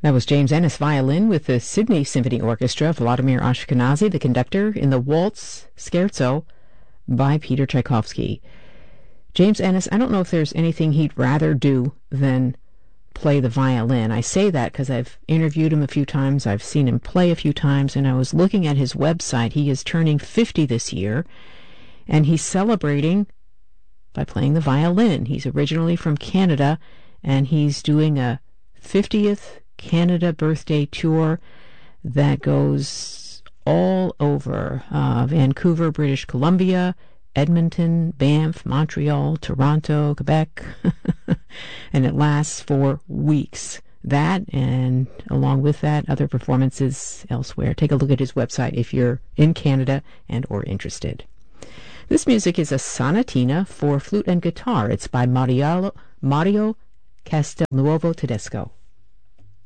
That was James Ennis violin with the Sydney Symphony Orchestra, Vladimir Ashkenazy, the conductor, in the Waltz Scherzo by Peter Tchaikovsky. James Ennis, I don't know if there's anything he'd rather do than play the violin. I say that because I've interviewed him a few times, I've seen him play a few times, and I was looking at his website. He is turning 50 this year, and he's celebrating by playing the violin. He's originally from Canada, and he's doing a 50th Canada birthday tour that goes all over Vancouver, British Columbia, Edmonton, Banff, Montreal, Toronto, Quebec, and it lasts for weeks. That, and along with that, other performances elsewhere. Take a look at his website if you're in Canada and or interested. This music is a sonatina for flute and guitar. It's by Mario Castelnuovo Tedesco.